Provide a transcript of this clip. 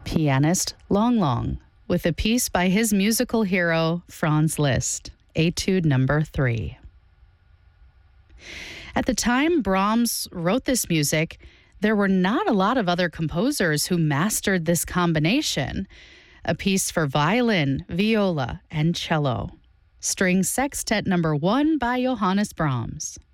pianist Long Long, with a piece by his musical hero, Franz Liszt, Etude Number 3. At the time Brahms wrote this music, there were not a lot of other composers who mastered this combination. A piece for violin, viola, and cello. String Sextet Number 1 by Johannes Brahms.